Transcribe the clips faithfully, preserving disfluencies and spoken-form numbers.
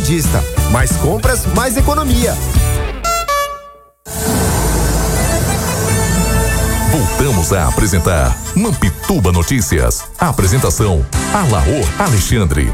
Atacadista. Mais compras, mais economia. Voltamos a apresentar Mampituba Notícias. A apresentação, Alaor Alexandre.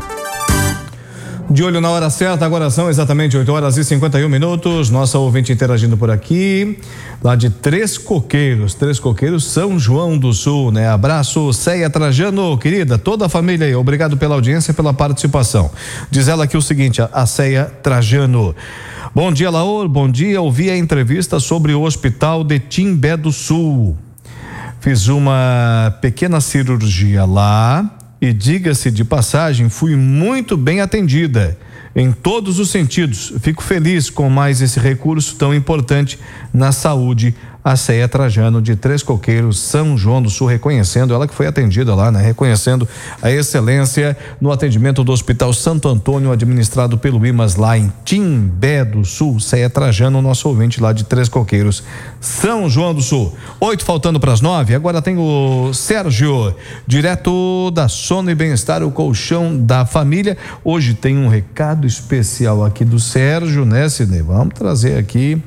De olho na hora certa, agora são exatamente oito horas e cinquenta e um minutos. Nossa ouvinte interagindo por aqui, lá de Três Coqueiros, Três Coqueiros, São João do Sul, né? Abraço, Ceia Trajano, querida, toda a família aí, obrigado pela audiência e pela participação. Diz ela aqui o seguinte, a Ceia Trajano. Bom dia, Laor, bom dia, ouvi a entrevista sobre o hospital de Timbé do Sul. Fiz uma pequena cirurgia lá. E diga-se de passagem, fui muito bem atendida em todos os sentidos. Fico feliz com mais esse recurso tão importante na saúde. A Ceia Trajano de Três Coqueiros, São João do Sul, reconhecendo, ela que foi atendida lá, né? Reconhecendo a excelência no atendimento do Hospital Santo Antônio, administrado pelo I M A S lá em Timbé do Sul. Ceia Trajano, nosso ouvinte lá de Três Coqueiros, São João do Sul. Oito faltando para as nove, agora tem o Sérgio, direto da Sono e Bem-Estar, o colchão da família. Hoje tem um recado especial aqui do Sérgio, né, Sidney? Vamos trazer aqui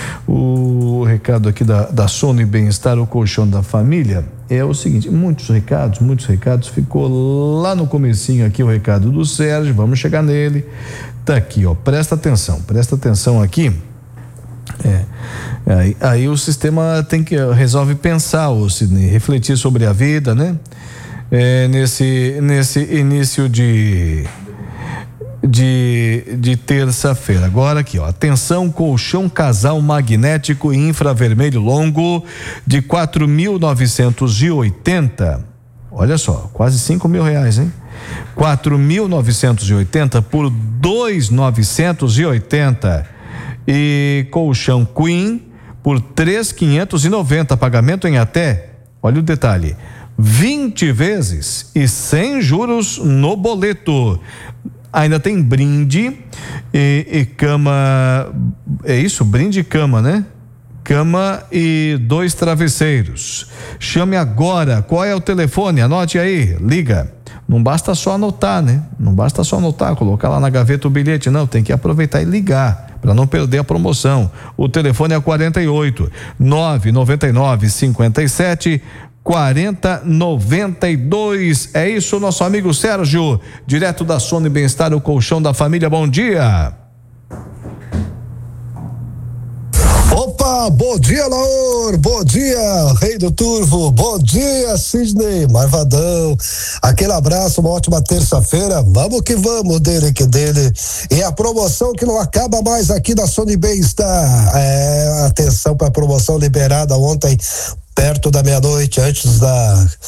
o recado aqui da Da, da Sono e Bem-Estar, o colchão da família. É o seguinte, muitos recados, muitos recados, ficou lá no comecinho aqui o recado do Sérgio, vamos chegar nele, tá aqui, ó, presta atenção, presta atenção aqui, é, aí, aí o sistema tem que, resolve pensar, o Sidney, refletir sobre a vida, né, é, nesse, nesse início de de, de terça-feira. Agora aqui, ó, atenção, colchão casal magnético e infravermelho longo de quatro mil novecentos e oitenta. Olha só, quase cinco mil reais, hein? quatro mil novecentos e oitenta por dois mil novecentos e oitenta. E colchão Queen por três mil quinhentos e noventa, pagamento em até, olha o detalhe, vinte vezes e sem juros no boleto. Ainda tem brinde e, e cama, é isso? Brinde e cama, né? Cama e dois travesseiros. Chame agora, qual é o telefone? Anote aí, liga. Não basta só anotar, né? Não basta só anotar, colocar lá na gaveta o bilhete, não, tem que aproveitar e ligar, para não perder a promoção. O telefone é quarenta e oito, nove nove nove, cinquenta e sete, quarenta, noventa e dois. É isso, nosso amigo Sérgio, direto da Sono e Bem-Estar, o colchão da família. Bom dia. Opa, bom dia, Laor, bom dia, Rei do Turvo, bom dia, Sidney, Marvadão, aquele abraço, uma ótima terça-feira, vamos que vamos, dele que dele, e a promoção que não acaba mais aqui da Sono e Bem-Estar, é, atenção para a promoção liberada ontem, perto da meia-noite, antes da